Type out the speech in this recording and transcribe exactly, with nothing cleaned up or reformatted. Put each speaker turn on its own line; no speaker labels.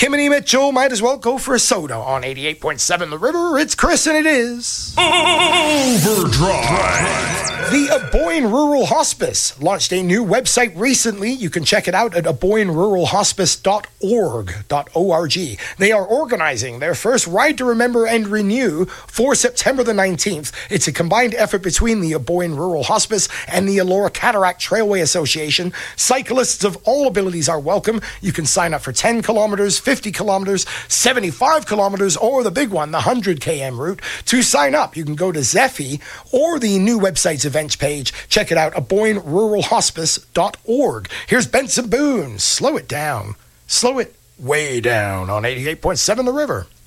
Kimini Mitchell might as well go for a soda on eighty-eight point seven The River. It's Chris, and it is
Overdrive.
The Aboyne Rural Hospice launched a new website recently. You can check it out at aboyne rural hospice dot org. They are organizing their first Ride to Remember and Renew for September the nineteenth. It's a combined effort between the Aboyne Rural Hospice and the Elora Cataract Trailway Association. Cyclists of all abilities are welcome. You can sign up for ten kilometers, fifty kilometers, seventy-five kilometers, or the big one, the one hundred kilometer route. To sign up, you can go to Zephy or the new website's events page. Check it out, aboyne rural hospice dot org. Here's Benson Boone. Slow it down. Slow it way down on eighty-eight point seven The River.